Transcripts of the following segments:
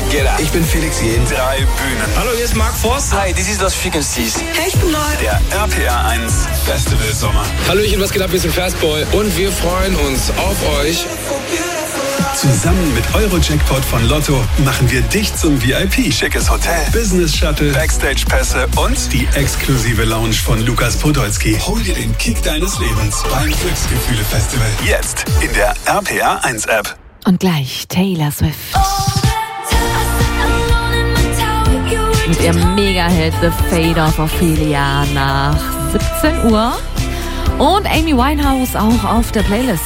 Get Up. Ich bin Felix Jähn. 3 Bühnen. Hallo, hier ist Mark Forster. Hi, this is Los Frequencies. Hey, ich bin neu. Der RPR 1 Festival Sommer. Hallöchen, was geht ab? Wir sind Fastboy und wir freuen uns auf euch. Zusammen mit Eurojackpot von Lotto machen wir dich zum VIP. Schickes Hotel, Business Shuttle, Backstage-Pässe und die exklusive Lounge von Lukas Podolski. Hol dir den Kick deines Lebens beim Glücksgefühle-Festival. jetzt in der RPR 1 App. Und gleich Taylor Swift. Mit ihrem Mega-Hit The Fate of Ophelia nach 17 Uhr. Und Amy Winehouse auch auf der Playlist.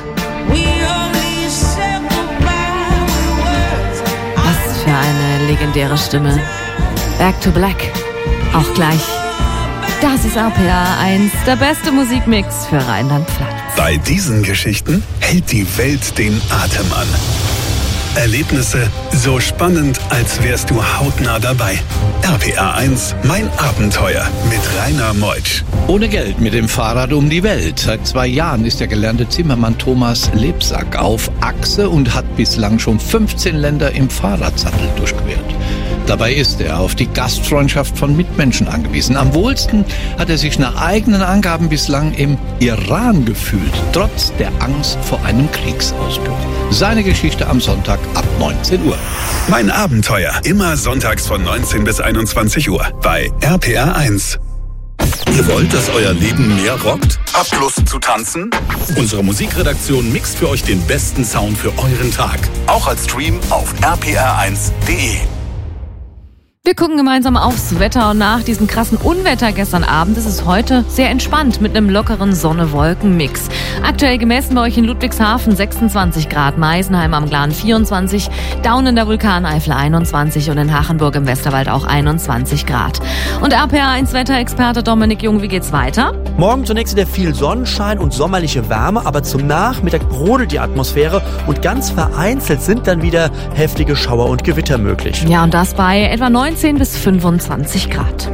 Was für eine legendäre Stimme. Back to Black. Auch gleich. Das ist RPR 1, der beste Musikmix für Rheinland-Pfalz. Bei diesen Geschichten hält die Welt den Atem an. Erlebnisse so spannend, als wärst du hautnah dabei. RPR 1, mein Abenteuer mit Rainer Meutsch. Ohne Geld mit dem Fahrrad um die Welt. Seit 2 Jahren ist der gelernte Zimmermann Thomas Lebsack auf Achse und hat bislang schon 15 Länder im Fahrradsattel durchquert. Dabei ist er auf die Gastfreundschaft von Mitmenschen angewiesen. Am wohlsten hat er sich nach eigenen Angaben bislang im Iran gefühlt, trotz der Angst vor einem Kriegsausbruch. Seine Geschichte am Sonntag ab 19 Uhr. Mein Abenteuer, immer sonntags von 19 bis 21 Uhr bei RPR 1. Ihr wollt, dass euer Leben mehr rockt? Habt Lust zu tanzen? Unsere Musikredaktion mixt für euch den besten Sound für euren Tag. Auch als Stream auf rpr1.de. Wir gucken gemeinsam aufs Wetter und nach diesem krassen Unwetter gestern Abend ist es heute sehr entspannt mit einem lockeren Sonne-Wolken-Mix. Aktuell gemessen bei euch in Ludwigshafen 26 Grad, Meisenheim am Glan 24, Daun in der Vulkaneifel 21 und in Hachenburg im Westerwald auch 21 Grad. Und RPR1-Wetterexperte Dominik Jung, wie geht's weiter? Morgen zunächst wieder viel Sonnenschein und sommerliche Wärme, aber zum Nachmittag brodelt die Atmosphäre und ganz vereinzelt sind dann wieder heftige Schauer und Gewitter möglich. Ja, und das bei etwa 19 bis 25 Grad.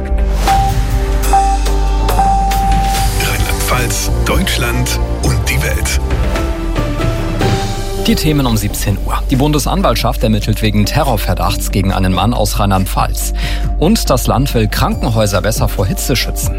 Rheinland-Pfalz, Deutschland und die Welt. Die Themen um 17 Uhr. Die Bundesanwaltschaft ermittelt wegen Terrorverdachts gegen einen Mann aus Rheinland-Pfalz. Und das Land will Krankenhäuser besser vor Hitze schützen.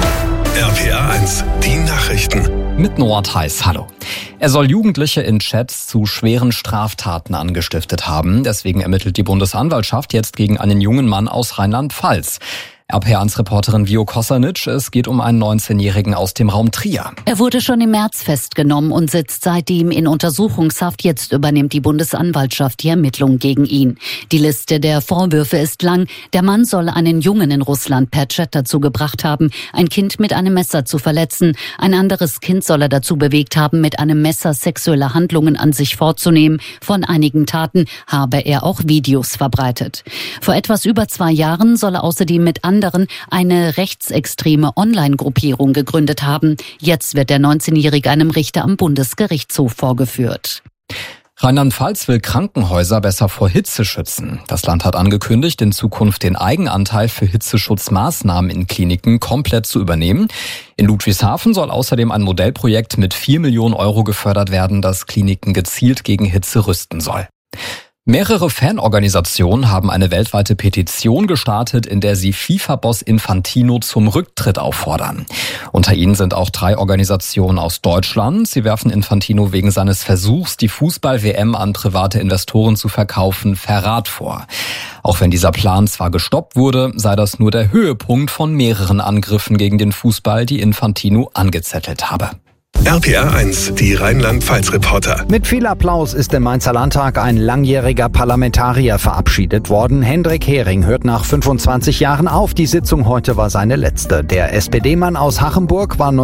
RPR 1, die Nachrichten. Mit Noah Theis, hallo. Er soll Jugendliche in Chats zu schweren Straftaten angestiftet haben. Deswegen ermittelt die Bundesanwaltschaft jetzt gegen einen jungen Mann aus Rheinland-Pfalz. RPR1-Reporterin Vio Kosanic, es geht um einen 19-Jährigen aus dem Raum Trier. Er wurde schon im März festgenommen und sitzt seitdem in Untersuchungshaft. Jetzt übernimmt die Bundesanwaltschaft die Ermittlungen gegen ihn. Die Liste der Vorwürfe ist lang. Der Mann soll einen Jungen in Russland per Chat dazu gebracht haben, ein Kind mit einem Messer zu verletzen. Ein anderes Kind soll er dazu bewegt haben, mit einem Messer sexuelle Handlungen an sich vorzunehmen. Von einigen Taten habe er auch Videos verbreitet. Vor etwas über 2 Jahren soll er außerdem mit anderen eine rechtsextreme Online-Gruppierung gegründet haben. Jetzt wird der 19-Jährige einem Richter am Bundesgerichtshof vorgeführt. Rheinland-Pfalz will Krankenhäuser besser vor Hitze schützen. Das Land hat angekündigt, in Zukunft den Eigenanteil für Hitzeschutzmaßnahmen in Kliniken komplett zu übernehmen. In Ludwigshafen soll außerdem ein Modellprojekt mit 4 Millionen Euro gefördert werden, das Kliniken gezielt gegen Hitze rüsten soll. Mehrere Fanorganisationen haben eine weltweite Petition gestartet, in der sie FIFA-Boss Infantino zum Rücktritt auffordern. Unter ihnen sind auch 3 Organisationen aus Deutschland. Sie werfen Infantino wegen seines Versuchs, die Fußball-WM an private Investoren zu verkaufen, Verrat vor. Auch wenn dieser Plan zwar gestoppt wurde, sei das nur der Höhepunkt von mehreren Angriffen gegen den Fußball, die Infantino angezettelt habe. RPR 1, die Rheinland-Pfalz-Reporter. Mit viel Applaus ist im Mainzer Landtag ein langjähriger Parlamentarier verabschiedet worden. Hendrik Hering hört nach 25 Jahren auf. Die Sitzung heute war seine letzte. Der SPD-Mann aus Hachenburg war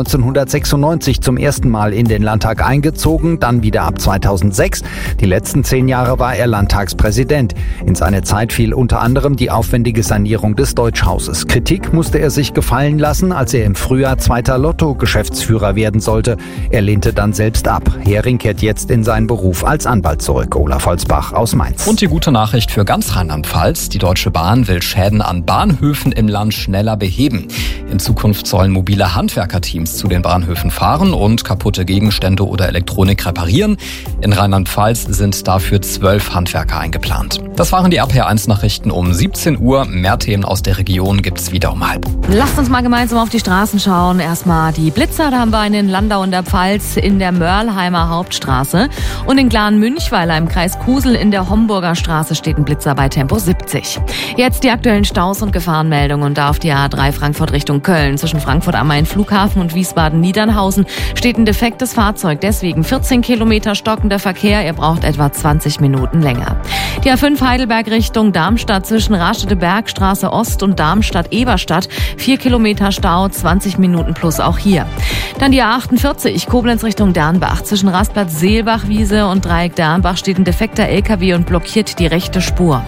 1996 zum ersten Mal in den Landtag eingezogen, dann wieder ab 2006. Die letzten 10 Jahre war er Landtagspräsident. In seine Zeit fiel unter anderem die aufwendige Sanierung des Deutschhauses. Kritik musste er sich gefallen lassen, als er im Frühjahr 2. Lotto-Geschäftsführer werden sollte. Er lehnte dann selbst ab. Hering kehrt jetzt in seinen Beruf als Anwalt zurück. Olaf Holzbach aus Mainz. Und die gute Nachricht für ganz Rheinland-Pfalz. Die Deutsche Bahn will Schäden an Bahnhöfen im Land schneller beheben. In Zukunft sollen mobile Handwerkerteams zu den Bahnhöfen fahren und kaputte Gegenstände oder Elektronik reparieren. In Rheinland-Pfalz sind dafür 12 Handwerker eingeplant. Das waren die RPR1-Nachrichten um 17 Uhr. Mehr Themen aus der Region gibt's wieder um 12:30. Lasst uns mal gemeinsam auf die Straßen schauen. Erstmal die Blitzer, da haben wir einen in Landau in der Pfalz in der Mörlheimer Hauptstraße. Und in Glan-Münchweiler im Kreis Kusel in der Homburger Straße steht ein Blitzer bei Tempo 70. Jetzt die aktuellen Staus und Gefahrenmeldungen. Und da auf die A3 Frankfurt Richtung Köln zwischen Frankfurt am Main Flughafen und Wiesbaden-Niedernhausen steht ein defektes Fahrzeug. Deswegen 14 Kilometer stockender Verkehr. Ihr braucht etwa 20 Minuten länger. Die A5 Heidelberg Richtung Darmstadt zwischen Rastede-Bergstraße Ost und Darmstadt-Eberstadt. 4 Kilometer Stau, 20 Minuten plus auch hier. Dann die A48 Koblenz Richtung Dernbach. Zwischen Rastplatz Seelbachwiese und Dreieck Dernbach steht ein defekter LKW und blockiert die rechte Spur.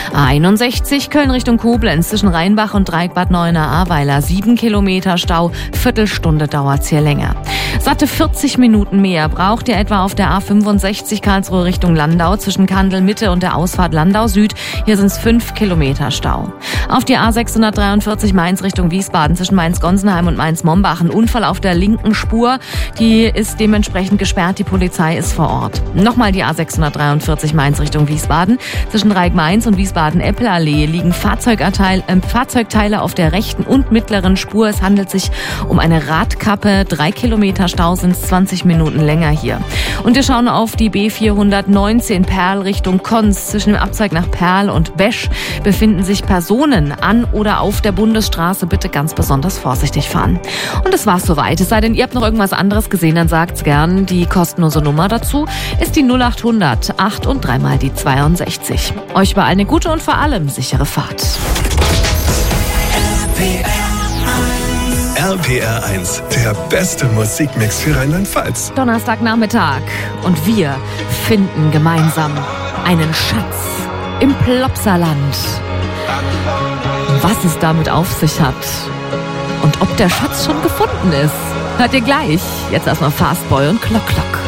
A61 Köln Richtung Koblenz zwischen Rheinbach und Dreieck Bad Neuenahr-Ahrweiler. 7 Kilometer Stau, Viertelstunde dauert's hier länger. Satte 40 Minuten mehr braucht ihr etwa auf der A65 Karlsruhe Richtung Landau zwischen Kandel Mitte und der Ausfahrt Landau Süd. Hier sind's 5 Kilometer Stau. Auf die A643 Mainz Richtung Wiesbaden zwischen Mainz-Gonsenheim und Mainz-Mombach. Ein Unfall auf der linken Spur. Die ist dementsprechend gesperrt. Die Polizei ist vor Ort. Nochmal die A643 Mainz Richtung Wiesbaden. Zwischen Dreieck-Mainz und Wiesbaden-Eppelallee liegen Fahrzeugteile auf der rechten und mittleren Spur. Es handelt sich um eine Radkappe. 3 Kilometer Stau sind 20 Minuten länger hier. Und wir schauen auf die B419 Perl Richtung Konz. Zwischen dem Abzweig nach Perl und Besch befinden sich Personen an oder auf der Bundesstraße. Bitte ganz besonders vorsichtig fahren. Und das war's soweit. Es sei denn, ihr habt noch irgendwas anderes gesehen, dann sagt's gern. Die kostenlose Nummer dazu ist die 0800 8 und 3 mal die 62. Euch überall eine gute und vor allem sichere Fahrt. RPR1, der beste Musikmix für Rheinland-Pfalz. Donnerstagnachmittag und wir finden gemeinsam einen Schatz im Plopsaland. Was es damit auf sich hat und ob der Schatz schon gefunden ist, hört ihr gleich. Jetzt erstmal Fastboy und Klock Klock.